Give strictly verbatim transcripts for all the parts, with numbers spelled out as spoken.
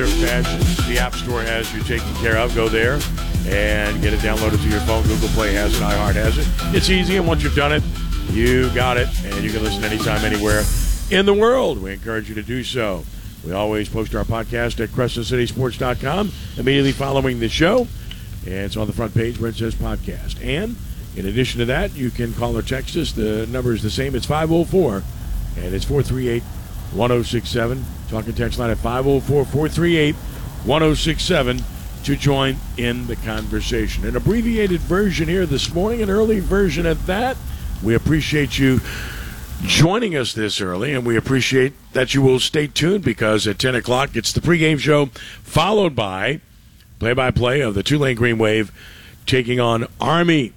Fashion, the App Store has you taken care of. Go there and get it downloaded to your phone. Google Play has it. iHeart has it. It's easy, and once you've done it, you got it, and you can listen anytime, anywhere in the world. We encourage you to do so. We always post our podcast at Crescent City Sports dot com immediately following the show, and it's on the front page where it says podcast. And in addition to that, you can call or text us. The number is the same. It's five oh four, and it's four three eight, one oh six seven. Talking text line at five oh four, four three eight, one oh six seven to join in the conversation. An abbreviated version here this morning, an early version at that. We appreciate you joining us this early, and we appreciate that you will stay tuned because at ten o'clock it's the pregame show, followed by play-by-play of the Tulane Green Wave taking on Army.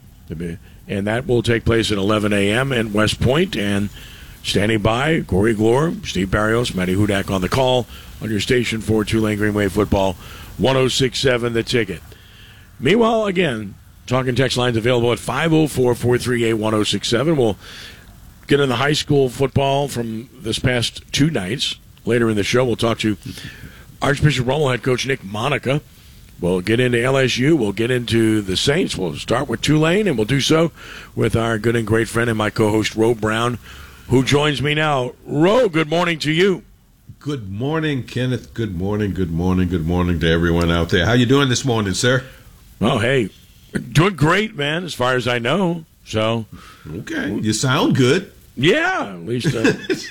And that will take place at eleven a.m. in West Point. And standing by, Corey Glore, Steve Barrios, Matty Hudak on the call on your station for Tulane Green Wave football, one oh six point seven The Ticket. Meanwhile, again, talking text lines available at five oh four, four three eight, one oh six seven. We'll get into high school football from this past two nights. Later in the show, we'll talk to Archbishop Rummel head coach Nick Monica. We'll get into L S U. We'll get into the Saints. We'll start with Tulane, and we'll do so with our good and great friend and my co-host, Ro Brown, who joins me now. Ro, good morning to you. Good morning, Kenneth. Good morning, good morning, good morning to everyone out there. How you doing this morning, sir? Oh, hey, doing great, man, as far as I know. So, okay, you sound good. Yeah, at least uh,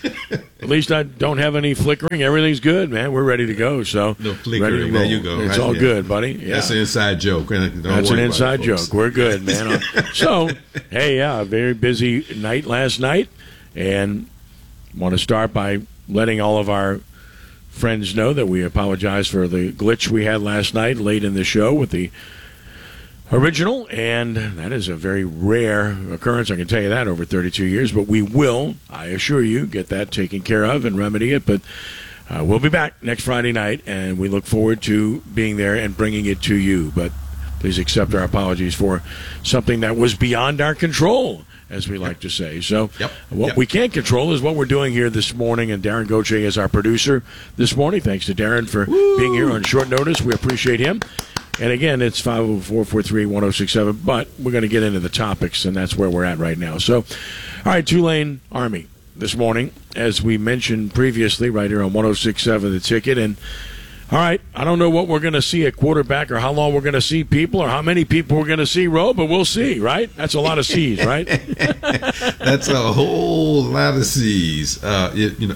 at least I don't have any flickering. Everything's good, man. We're ready to go. So no flickering. There you go. It's right? all yeah. good, buddy. Yeah. That's an inside joke. Don't That's an inside it, joke. We're good, man. So, hey, yeah, a very busy night last night, and want to start by letting all of our friends know that we apologize for the glitch we had last night late in the show with the original, and that is a very rare occurrence, I can tell you that, over thirty-two years, but we will, I assure you, get that taken care of and remedy it. But uh, we'll be back next Friday night, and we look forward to being there and bringing it to you. But please accept our apologies for something that was beyond our control, as we like to say. So yep. what yep. we can't control is what we're doing here this morning, and Darren Gauthier is our producer this morning. Thanks to Darren for Woo! being here on short notice. We appreciate him. And again, it's five oh four, four three eight, one oh six seven, but we're going to get into the topics, and that's where we're at right now. So, all right, Tulane Army this morning, as we mentioned previously, right here on one oh six point seven The Ticket. And, all right, I don't know what we're going to see at quarterback or how long we're going to see people or how many people we're going to see, Ro, but we'll see, right? That's a lot of C's, right? That's a whole lot of C's. Uh, it, you know,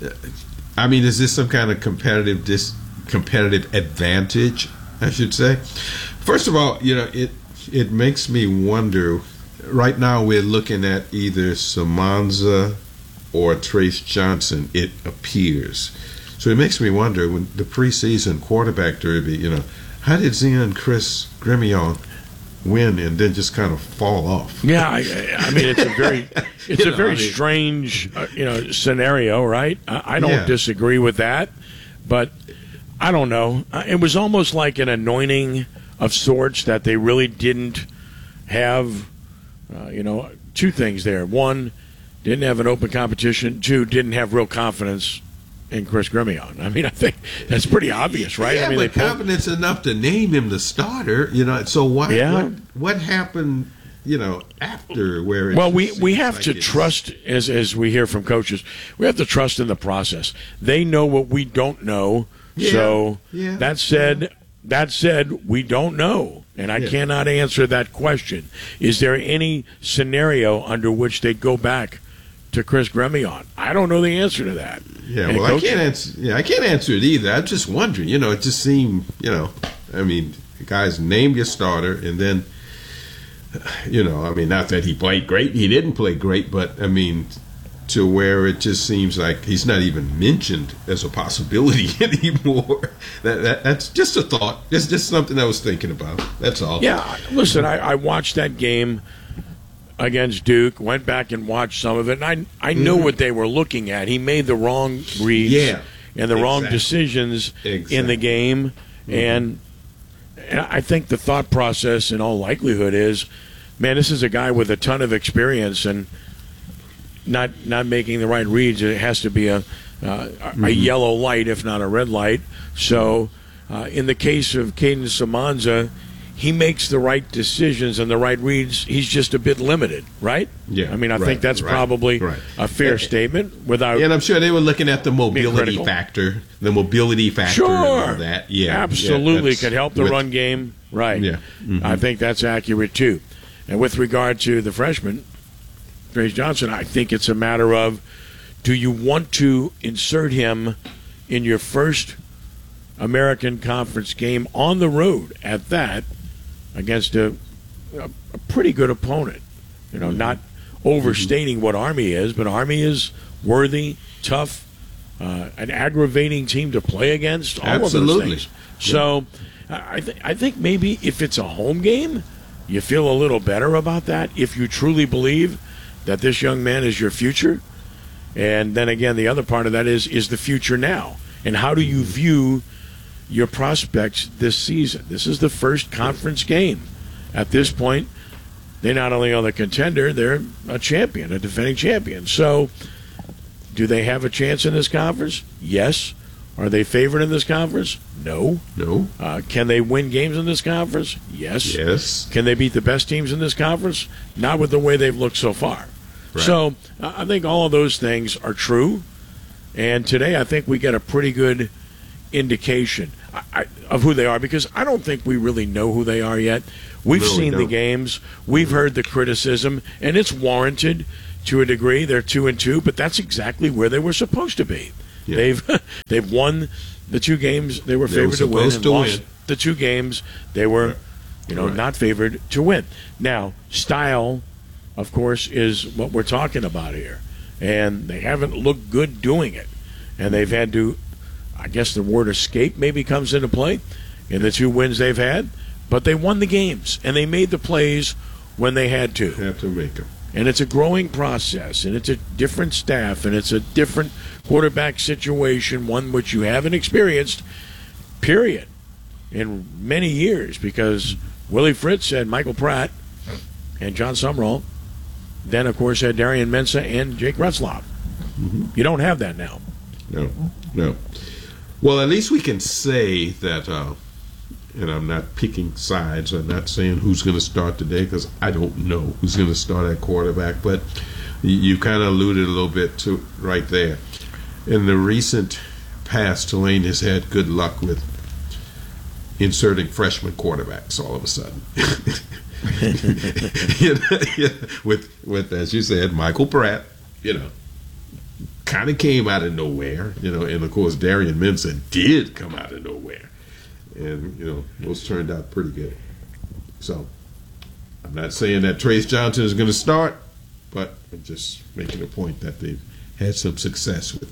I mean, is this some kind of competitive dis- competitive advantage, I should say? First of all, you know, it it makes me wonder. Right now, we're looking at either Samanza or Trace Johnson, it appears. So it makes me wonder, when the preseason quarterback derby, you know, how did Zia and Chris Gremillon win and then just kind of fall off? Yeah, I, I mean, it's a very it's You a know, very I mean- strange, uh, you know, scenario, right? I, I don't Yeah. disagree with that, but I don't know. Uh, It was almost like an anointing of sorts that they really didn't have, uh, you know, two things there. One, didn't have an open competition. Two, didn't have real confidence in Chris Gremillon. I mean, I think that's pretty obvious, right? Yeah, I mean, but they pulled- confidence enough to name him the starter, you know. So why? Yeah. What, what happened, you know, after where? It Well, we, seems we have like to it's- trust, as as we hear from coaches, we have to trust in the process. They know what we don't know. Yeah, So yeah, that said, that said, we don't know, and I Yeah. cannot answer that question. Is there any scenario under which they go back to Chris Gremillon? I don't know the answer to that. Yeah, And well, coach- I can't answer. Yeah, I can't answer it either. I'm just wondering. You know, it just seemed. You know, I mean, the guy's named your starter, and then, you know, I mean, not that he played great. He didn't play great, but I mean, to where it just seems like he's not even mentioned as a possibility anymore. That, that that's just a thought. It's just something I was thinking about. That's all. Yeah, listen, I, I watched that game against Duke, went back and watched some of it, and I I know Mhm. what they were looking at. He made the wrong reads Yeah, and the wrong exactly. decisions in Exactly. the game, Mhm. and, and I think the thought process in all likelihood is, man, this is a guy with a ton of experience, and not not making the right reads. It has to be a, uh, mm-hmm. a yellow light, if not a red light. So uh, in the case of Caden Samanza, he makes the right decisions and the right reads. He's just a bit limited, right? Yeah. I mean, I right, think that's right, probably right. a fair and, statement. Without, and I'm sure they were looking at the mobility factor, the mobility factor, sure, and all that. Yeah, absolutely yeah, could help the with, run game, right? Yeah, mm-hmm. I think that's accurate too. And with regard to the freshman, Trayce Johnson, I think it's a matter of, do you want to insert him in your first American Conference game on the road at that, against a, a, a pretty good opponent? You know, mm-hmm. not overstating mm-hmm. what Army is, but Army is worthy, tough, uh, an aggravating team to play against. All Absolutely. Of those things. So I, th- I think maybe if it's a home game, you feel a little better about that if you truly believe that this young man is your future. And then again, the other part of that is is the future now. And how do you view your prospects this season? This is the first conference game. At this point, they not only are the contender, they're a champion, a defending champion. So do they have a chance in this conference? Yes. Are they favored in this conference? No. No. Uh, can they win games in this conference? Yes. Yes. Can they beat the best teams in this conference? Not with the way they've looked so far. Right. So uh, I think all of those things are true. And today I think we get a pretty good indication I, I, of who they are, because I don't think we really know who they are yet. We've no, seen we the games. We've heard the criticism, and it's warranted to a degree. They're two and two, but that's exactly where they were supposed to be. Yeah. They've they've won the two games they were favored they were to win, and to lost win. the two games they were, you know, right. not favored to win. Now, style, of course, is what we're talking about here, and they haven't looked good doing it, and they've had to, I guess the word escape maybe comes into play in the two wins they've had, but they won the games, and they made the plays when they had to. Have to make them. And it's a growing process, and it's a different staff, and it's a different quarterback situation, one which you haven't experienced, period, in many years, because Willie Fritz had Michael Pratt and John Sumrall, then, of course, had Darian Mensah and Jake Retzlaff. Mm-hmm. You don't have that now. No, no. Well, at least we can say that, uh, and I'm not picking sides, I'm not saying who's going to start today, because I don't know who's going to start at quarterback, but you, you kind of alluded a little bit to right there. In the recent past, Tulane has had good luck with inserting freshman quarterbacks all of a sudden. you know, yeah, with, with, as you said, Michael Pratt, you know, kind of came out of nowhere, you know, and of course Darian Mensah did come out of nowhere. And, you know, those turned out pretty good. So, I'm not saying that Trayce Johnson is going to start, but I'm just making a point that they've had some success with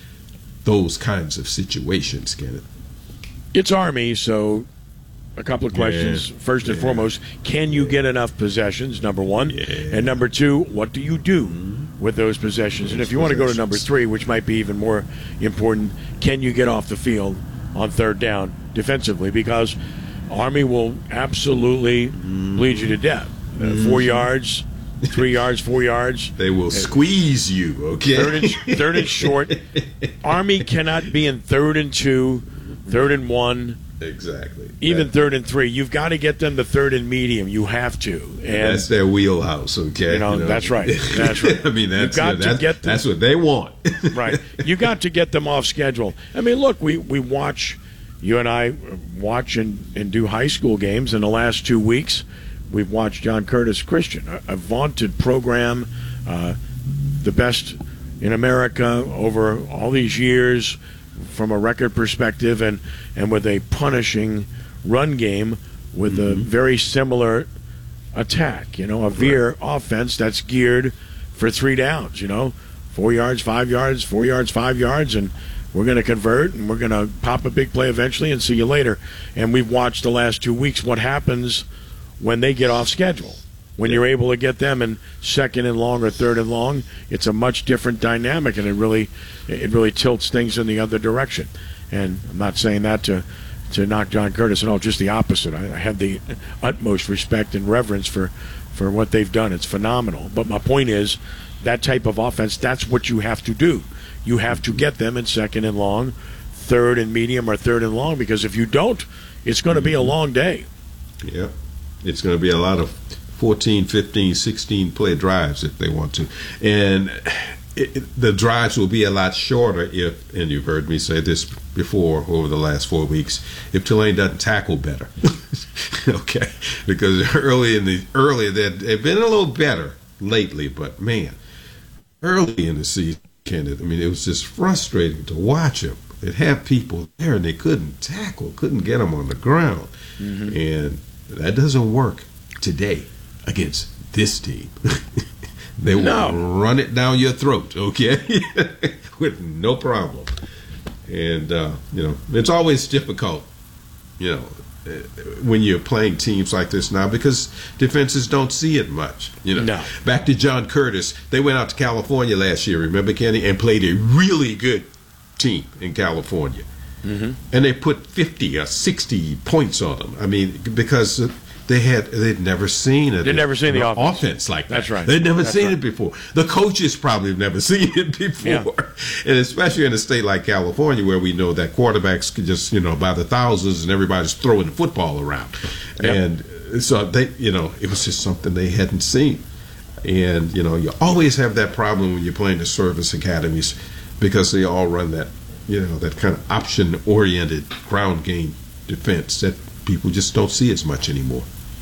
those kinds of situations, Kenneth. It's Army, so a couple of questions. Yeah. First and yeah. foremost, can you get enough possessions, number one? Yeah. And number two, what do you do mm-hmm. with those possessions? Those and if you want to go to number three, which might be even more important, can you get off the field on third down defensively? Because Army will absolutely mm-hmm. bleed you to death. Uh, mm-hmm. Four yards, three yards, four yards. They will uh, squeeze you, okay? Third and, third and short. Army cannot be in third and two, third and one. Exactly. Even that, third and three. You've got to get them to third and medium. You have to. And that's their wheelhouse, okay? You know, you know? That's right. That's right. I mean, that's, got that's, to get them, that's what they want. Right. You got to get them off schedule. I mean, look, we, we watch, you and I watch and, and do high school games in the last two weeks. We've watched John Curtis Christian, a, a vaunted program, uh, the best in America over all these years from a record perspective, and, and with a punishing run game with mm-hmm. a very similar attack, you know, a veer right. offense that's geared for three downs, you know, four yards, five yards, four yards, five yards, and we're going to convert, and we're going to pop a big play eventually and see you later. And we've watched the last two weeks what happens when they get off schedule. When yeah. you're able to get them in second and long or third and long, it's a much different dynamic, and it really it really tilts things in the other direction. And I'm not saying that to to knock John Curtis at all, just the opposite. I, I have the utmost respect and reverence for, for what they've done. It's phenomenal. But my point is, that type of offense, that's what you have to do. you have to get them in second and long, third and medium, or third and long, because if you don't, it's going to be a long day. Yeah, it's going to be a lot of fourteen, fifteen, sixteen play drives if they want to. And it, it, the drives will be a lot shorter if, and you've heard me say this before over the last four weeks, if Tulane doesn't tackle better. Okay, because early in the early they've been a little better lately, but man, early in the season, Kenneth, I mean, it was just frustrating to watch them. They'd have people there and they couldn't tackle, couldn't get them on the ground, mm-hmm. and that doesn't work today against this team. They will no. run it down your throat, okay, with no problem. And uh, you know, it's always difficult, you know, when you're playing teams like this now, because defenses don't see it much. You know, no. Back to John Curtis, they went out to California last year, remember, Kenny, and played a really good team in California, mm-hmm. and they put fifty or sixty points on them. I mean, because they had they'd never seen it. They'd never seen the offense. offense like that. That's right. They'd never That's seen right. it before. The coaches probably have never seen it before, yeah. and especially in a state like California, where we know that quarterbacks could just, you know, by the thousands, and everybody's throwing the football around, yep. and so they, you know, it was just something they hadn't seen. And you know, you always have that problem when you're playing the service academies, because they all run that, you know, that kind of option-oriented ground game defense that people just don't see as much anymore.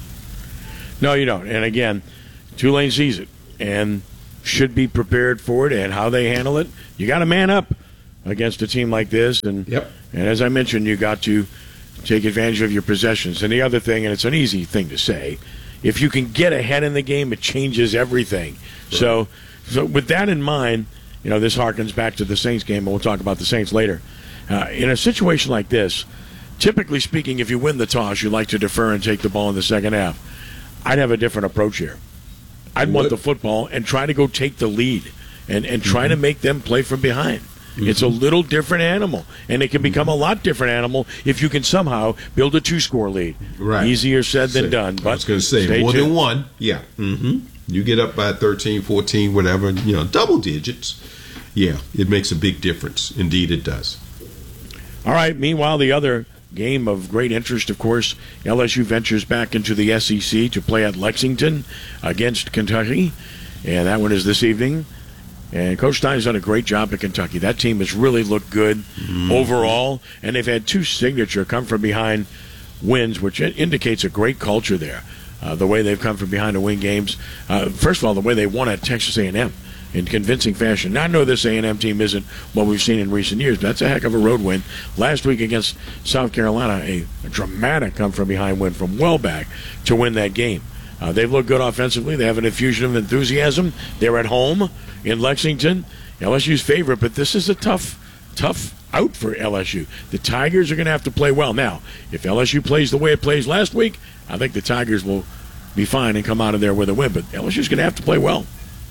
No, you don't. And again, Tulane sees it and should be prepared for it, and how they handle it. You got to man up against a team like this, and yep. and as I mentioned, you got to take advantage of your possessions. And the other thing, and it's an easy thing to say, if you can get ahead in the game, it changes everything. Right. So, so with that in mind, you know, this harkens back to the Saints game, and we'll talk about the Saints later. Uh, in a situation like this, typically speaking, if you win the toss, you like to defer and take the ball in the second half. I'd have a different approach here. I'd what? want the football and try to go take the lead and, and try mm-hmm. to make them play from behind. Mm-hmm. It's a little different animal, and it can become a lot different animal if you can somehow build a two-score lead. Right. Easier said than say, done. But I was going to say, more tuned. than one. Yeah. Mm-hmm. You get up by thirteen, fourteen, whatever, you know, double digits. Yeah, it makes a big difference. Indeed, it does. All right. Meanwhile, the other game of great interest, of course, L S U ventures back into the S E C to play at Lexington against Kentucky, and that one is this evening. And Coach Stein's done a great job at Kentucky. That team has really looked good mm-hmm. overall, and they've had two signature come-from-behind wins, which indicates a great culture there, uh, the way they've come from behind to win games. Uh, first of all, the way they won at Texas A and M in convincing fashion. Now, I know this A and M team isn't what we've seen in recent years, but that's a heck of a road win. Last week against South Carolina, a, a dramatic come-from-behind win from well back to win that game. Uh, they've looked good offensively. They have an infusion of enthusiasm. They're at home in Lexington, L S U's favorite, but this is a tough, tough out for L S U. The Tigers are going to have to play well. Now, if L S U plays the way it plays last week, I think the Tigers will be fine and come out of there with a win, but L S U's going to have to play well.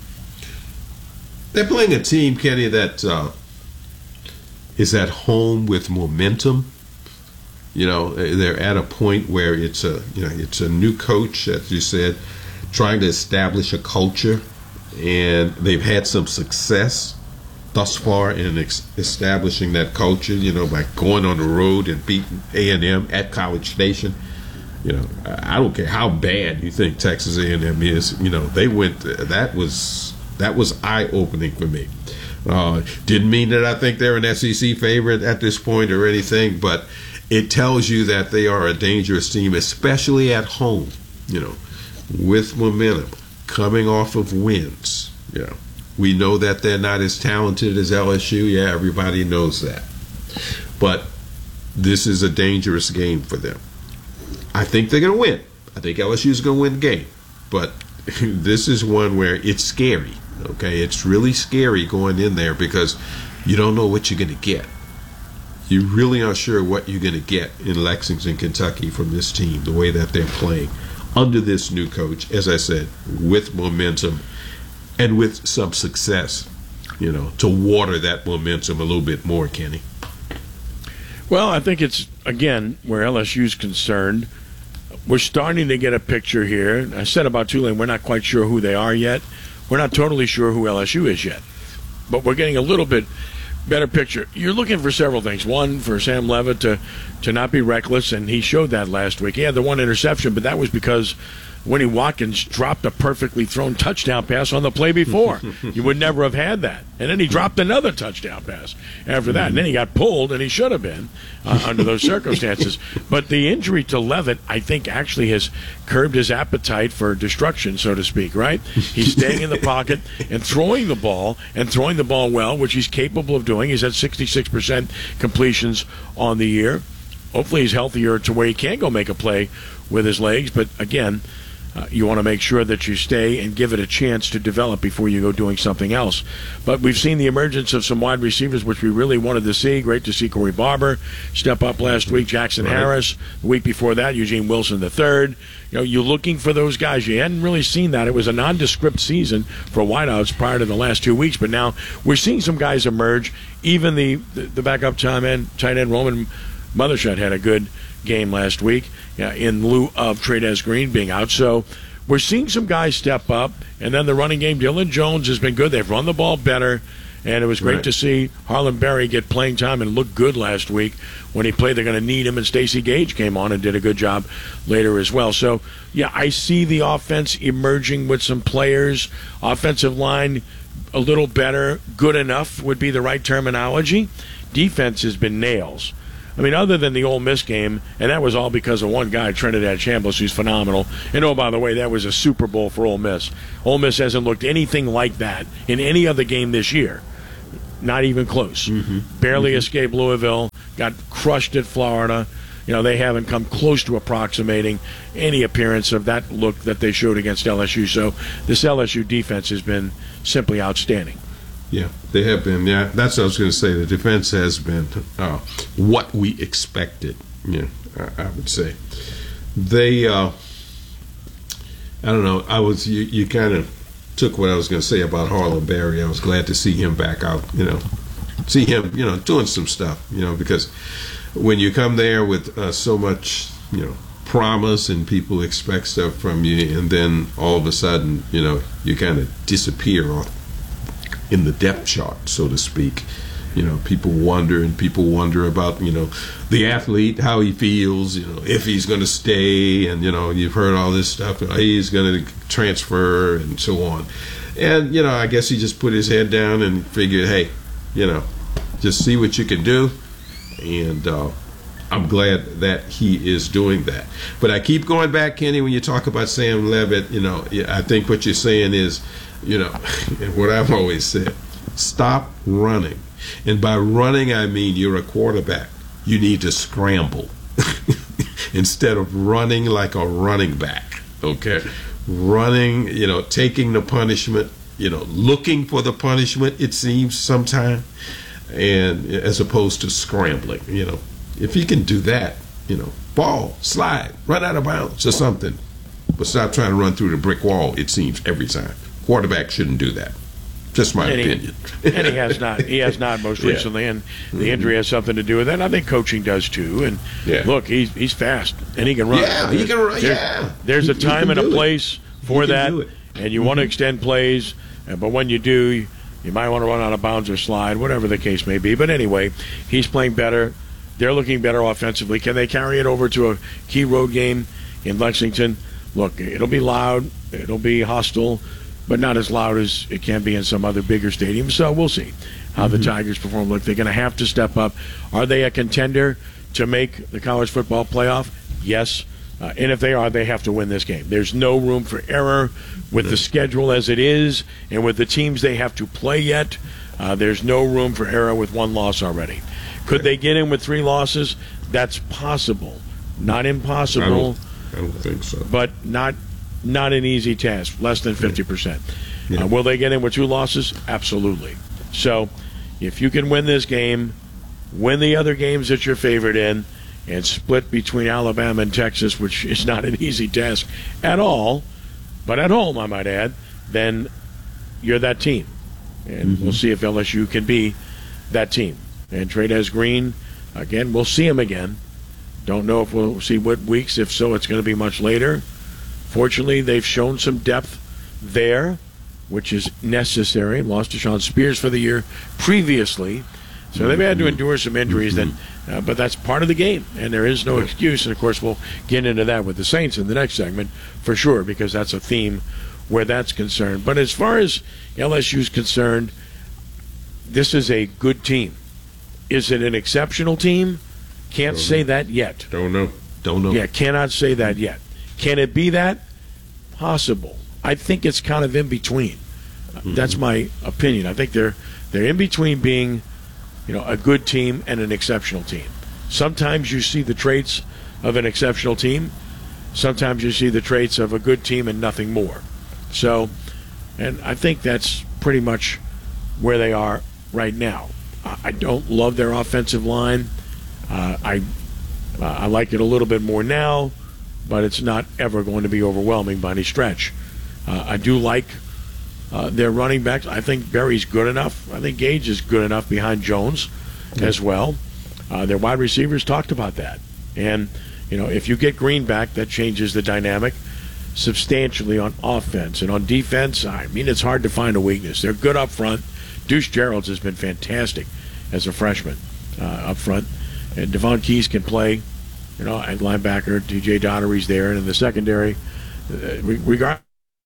They're playing a team, Kenny, that uh, is at home with momentum. You know, they're at a point where it's a, you know, it's a new coach, as you said, trying to establish a culture, and they've had some success thus far in ex- establishing that culture. You know, by going on the road and beating A and M at College Station. You know, I don't care how bad you think Texas A and M is. You know, they went. That was that was eye-opening for me. Uh, didn't mean that I think they're an S E C favorite at this point or anything, but it tells you that they are a dangerous team, especially at home, you know, with momentum, coming off of wins. You know, we know that they're not as talented as L S U. Yeah, everybody knows that. But this is a dangerous game for them. I think they're going to win. I think L S U is going to win the game. But this is one where it's scary, okay? It's really scary going in there because you don't know what you're going to get. You really aren't sure what you're going to get in Lexington, Kentucky from this team, the way that they're playing under this new coach, as I said, with momentum and with some success, you know, to water that momentum a little bit more, Kenny. Well, I think it's, again, where L S U's concerned, we're starting to get a picture here. I said about Tulane, we're not quite sure who they are yet. We're not totally sure who L S U is yet. But we're getting a little bit better picture. You're looking for several things. One, for Sam Levitt to, to not be reckless, and he showed that last week. He had the one interception, but that was because Winnie Watkins dropped a perfectly thrown touchdown pass on the play before. You would never have had that. And then he dropped another touchdown pass after that. And then he got pulled, and he should have been uh, under those circumstances. But the injury to Levitt, I think, actually has curbed his appetite for destruction, so to speak, right? He's staying in the pocket and throwing the ball, and throwing the ball well, which he's capable of doing. He's had sixty-six percent completions on the year. Hopefully he's healthier to where he can go make a play with his legs. But, again, Uh, you want to make sure that you stay and give it a chance to develop before you go doing something else. But we've seen the emergence of some wide receivers, which we really wanted to see. Great to see Corey Barber step up last week. Jackson right. Harris. The week before that, Eugene Wilson the third. You know, you're looking for those guys. You hadn't really seen that. It was a nondescript season for wideouts prior to the last two weeks. But now we're seeing some guys emerge. Even the, the, the backup tight end, tight end Roman Mothershed had a good game last week, yeah, in lieu of Trey'Dez Green being out. So we're seeing some guys step up. And then the running game, Dylan Jones has been good. They've run the ball better. And it was great right. to see Harlan Berry get playing time and look good last week. When he played, they're going to need him. And Stacey Gage came on and did a good job later as well. So, yeah, I see the offense emerging with some players. Offensive line a little better. Good enough would be the right terminology. Defense has been nails. I mean, other than the Ole Miss game, and that was all because of one guy, Trinidad Chambliss, who's phenomenal. And, oh, by the way, that was a Super Bowl for Ole Miss. Ole Miss hasn't looked anything like that in any other game this year. Not even close. Mm-hmm. Barely mm-hmm. escaped Louisville, got crushed at Florida. You know, they haven't come close to approximating any appearance of that look that they showed against L S U. So this L S U defense has been simply outstanding. Yeah, they have been. Yeah, that's what I was going to say. The defense has been uh, what we expected. Yeah, I, I would say they. Uh, I don't know. I was you. You kind of took what I was going to say about Harlan Berry. I was glad to see him back out. You know, see him. You know, doing some stuff. You know, because when you come there with uh, so much, you know, promise and people expect stuff from you, and then all of a sudden, you know, you kind of disappear off in the depth chart, so to speak. You know, people wonder, and people wonder about, you know, the athlete, how he feels, you know, if he's going to stay, and, you know, you've heard all this stuff, he's going to transfer, and so on. And, you know, I guess he just put his head down and figured, hey, you know, just see what you can do, and uh, I'm glad that he is doing that. But I keep going back, Kenny, when you talk about Sam Levitt, you know, I think what you're saying is, you know, what I've always said, stop running. And by running, I mean you're a quarterback. You need to scramble instead of running like a running back, okay? Running, you know, taking the punishment, you know, looking for the punishment, it seems, sometimes, and as opposed to scrambling, you know. If you can do that, you know, ball, slide, run out of bounds or something, but stop trying to run through the brick wall, it seems, every time. Quarterback shouldn't do that. Just my and opinion. He, and he has not. He has not most recently, yeah. and the mm-hmm. injury has something to do with that. And I think coaching does too. And yeah. look, he's he's fast and he can run. Yeah, he can run. There's, yeah, there's a time and a place it. for that, and you mm-hmm. want to extend plays. But when you do, you, you might want to run out of bounds or slide, whatever the case may be. But anyway, he's playing better. They're looking better offensively. Can they carry it over to a key road game in Lexington? Look, it'll be loud. It'll be hostile, but not as loud as it can be in some other bigger stadiums. So we'll see how mm-hmm. the Tigers perform. Look, they're going to have to step up. Are they a contender to make the college football playoff? Yes. Uh, and if they are, they have to win this game. There's no room for error with the schedule as it is and with the teams they have to play yet. Uh, there's no room for error with one loss already. Could they get in with three losses? That's possible. Not impossible. I don't, I don't think so. But not not an easy task. Less than fifty percent. Yeah. Uh, will they get in with two losses? Absolutely. So if you can win this game, win the other games that you're favored in, and split between Alabama and Texas, which is not an easy task at all, but at home, I might add, then you're that team. And mm-hmm. we'll see if L S U can be that team. And Trey'Dez Green, again, we'll see him again. Don't know if we'll see what weeks. If so, it's going to be much later. Fortunately, they've shown some depth there, which is necessary. Lost to Sean Spears for the year previously. So they've had to endure some injuries, then, uh, but that's part of the game, and there is no excuse. And, of course, we'll get into that with the Saints in the next segment for sure, because that's a theme where that's concerned. But as far as L S U's concerned, this is a good team. Is it an exceptional team? Can't say that yet. Don't know. Don't know. Yeah, cannot say that yet. Can it be that? Possible. I think it's kind of in between. Mm-hmm. That's my opinion. I think they're they're in between being, you know, a good team and an exceptional team. Sometimes you see the traits of an exceptional team. Sometimes you see the traits of a good team and nothing more. So, and I think that's pretty much where they are right now. I don't love their offensive line. Uh, I uh, I like it a little bit more now, but it's not ever going to be overwhelming by any stretch. Uh, I do like uh, their running backs. I think Berry's good enough. I think Gage is good enough behind Jones mm-hmm. as well. Uh, their wide receivers talked about that. And, you know, if you get Green back, that changes the dynamic substantially on offense. And on defense, I mean, it's hard to find a weakness. They're good up front. Deuce Gerald's has been fantastic as a freshman uh, up front. And Devon Keys can play, you know, at linebacker. T J Donnery's there. And in the secondary, uh, regard.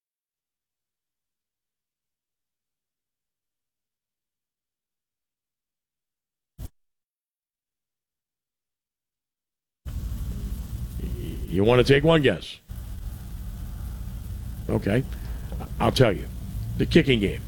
You want to take one guess? Okay. I'll tell you. The kicking game.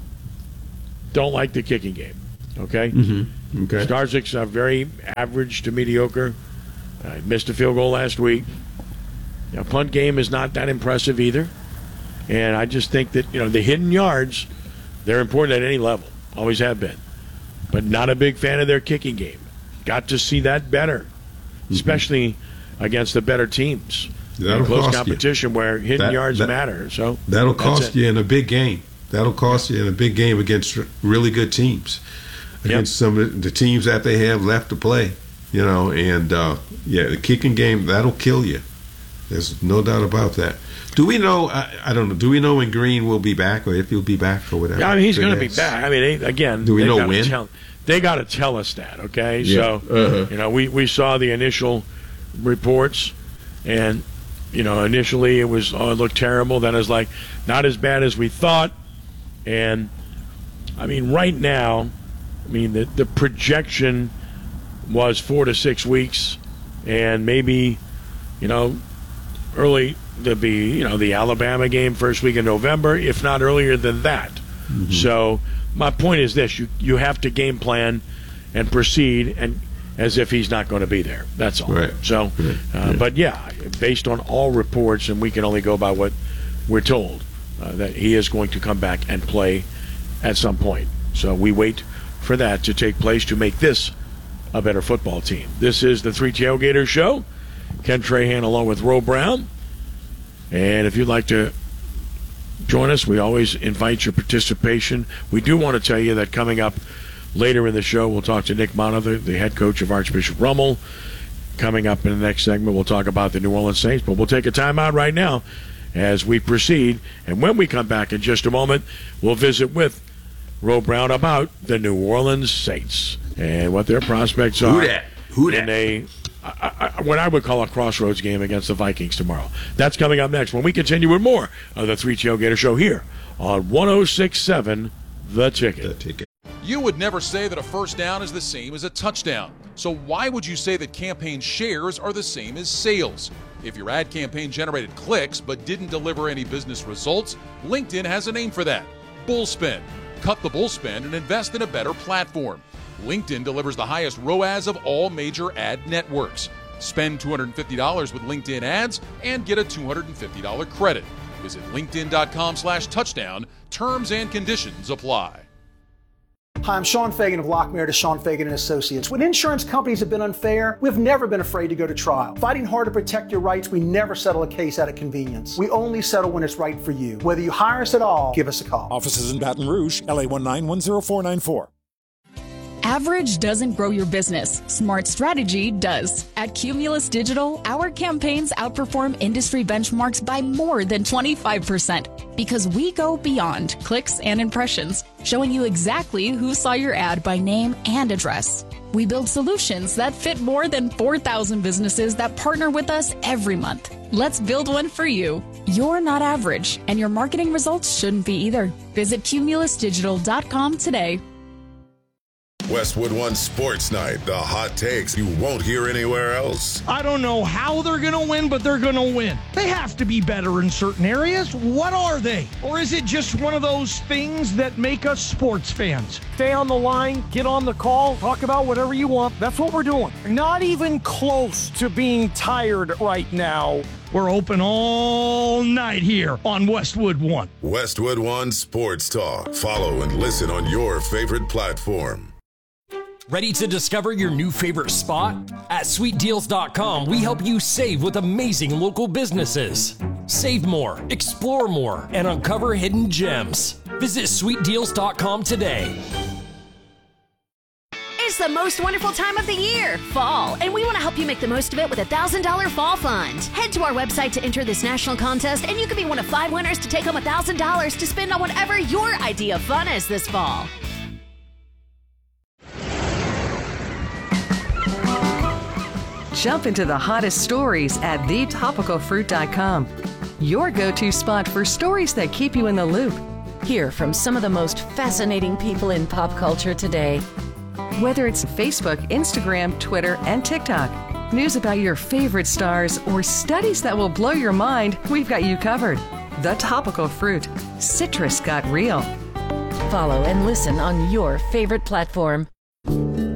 Don't like the kicking game. Okay? Mm-hmm. Okay. Starzik's uh, very average to mediocre. Uh, missed a field goal last week. You know, punt game is not that impressive either. And I just think that, you know, the hidden yards, they're important at any level. Always have been. But not a big fan of their kicking game. Got to see that better. Mm-hmm. Especially against the better teams. That'll close cost competition you. where hidden that, yards that, matter. So that'll cost you in a big game. That'll cost you in a big game against really good teams, against yep. some of the teams that they have left to play. You know, and uh, yeah, the kicking game, that'll kill you. There's no doubt about that. Do we know? I, I don't know. Do we know when Green will be back, or if he'll be back, or whatever? Yeah, I mean, he's going to be back. I mean, they, again, do we know when? Tell, they got to tell us that, okay? Yeah. So uh-huh. you know, we we saw the initial reports. And, you know, initially it was, oh, it looked terrible. Then it was like, not as bad as we thought. And, I mean, right now, I mean, the, the projection was four to six weeks. And maybe, you know, early, there'd be, you know, the Alabama game first week in November, if not earlier than that. Mm-hmm. So my point is this. You, you have to game plan and proceed and as if he's not going to be there. That's all. Right. So, right. Uh, yeah. but yeah, based on all reports, and we can only go by what we're told, uh, that he is going to come back and play at some point. So we wait for that to take place to make this a better football team. This is the Three Tailgaters Show. Ken Trahan along with Ro Brown. And if you'd like to join us, we always invite your participation. We do want to tell you that coming up later in the show, we'll talk to Nick Monitor, the head coach of Archbishop Rummel. Coming up in the next segment, we'll talk about the New Orleans Saints. But we'll take a timeout right now as we proceed. And when we come back in just a moment, we'll visit with Ro Brown about the New Orleans Saints and what their prospects are. Who dat? Who dat? In a, I, I, what I would call a crossroads game against the Vikings tomorrow. That's coming up next when we continue with more of the Three Tailgater Show here on one oh six point seven The Ticket. The Ticket. You would never say that a first down is the same as a touchdown. So why would you say that campaign shares are the same as sales? If your ad campaign generated clicks but didn't deliver any business results, LinkedIn has a name for that. Bullspend. Cut the bullspend and invest in a better platform. LinkedIn delivers the highest R O A S of all major ad networks. Spend two hundred fifty dollars with LinkedIn ads and get a two hundred fifty dollars credit. Visit linkedin.com slash touchdown. Terms and conditions apply. Hi, I'm Sean Fagan of Lockmeyer to Sean Fagan and Associates. When insurance companies have been unfair, we've never been afraid to go to trial. Fighting hard to protect your rights, we never settle a case out of convenience. We only settle when it's right for you. Whether you hire us at all, give us a call. Offices in Baton Rouge, L A one nine one zero four nine four. Average doesn't grow your business. Smart strategy does. At Cumulus Digital, our campaigns outperform industry benchmarks by more than twenty-five percent because we go beyond clicks and impressions. showing you exactly who saw your ad by name and address. We build solutions that fit more than four thousand businesses that partner with us every month. Let's build one for you. You're not average, and your marketing results shouldn't be either. Visit cumulus digital dot com today. Westwood One Sports Night, the hot takes you won't hear anywhere else. I don't know how they're going to win, but they're going to win. They have to be better in certain areas. What are they? Or is it just one of those things that make us sports fans? Stay on the line, get on the call, talk about whatever you want. That's what we're doing. Not even close to being tired right now. We're open all night here on Westwood One. Westwood One Sports Talk. Follow and listen on your favorite platform. Ready to discover your new favorite spot? At sweet deals dot com, we help you save with amazing local businesses. Save more, explore more, and uncover hidden gems. Visit sweet deals dot com today. It's the most wonderful time of the year, fall, and we want to help you make the most of it with a one thousand dollars Fall Fund. Head to our website to enter this national contest, and you could be one of five winners to take home one thousand dollars to spend on whatever your idea of fun is this fall. Jump into the hottest stories at the topical fruit dot com. Your go-to spot for stories that keep you in the loop. Hear from some of the most fascinating people in pop culture today. Whether it's Facebook, Instagram, Twitter, and TikTok, news about your favorite stars, or studies that will blow your mind, we've got you covered. The Topical Fruit. Citrus got real. Follow and listen on your favorite platform.